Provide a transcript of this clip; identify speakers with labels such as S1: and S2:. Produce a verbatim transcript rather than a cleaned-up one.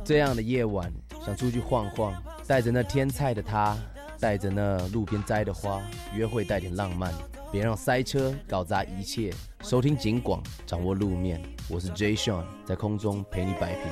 S1: 这样的夜晚，想出去晃晃，带着那天菜的他，带着那路边摘的花，约会带点浪漫，别让塞车搞砸一切。收听警广，掌握路面，我是 Jay Sean， 在空中陪你摆平